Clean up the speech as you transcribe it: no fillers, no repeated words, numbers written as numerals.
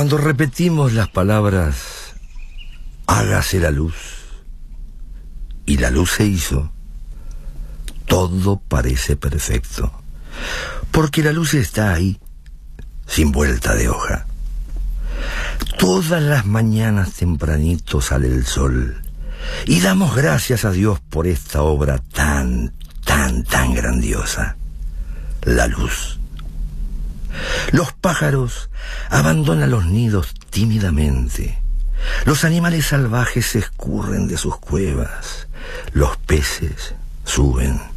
Cuando repetimos las palabras hágase la luz y la luz se hizo, todo parece perfecto, porque la luz está ahí, sin vuelta de hoja. Todas las mañanas tempranito sale el sol y damos gracias a Dios por esta obra tan grandiosa, la luz. Los pájaros abandonan los nidos tímidamente. Los animales salvajes se escurren de sus cuevas. Los peces suben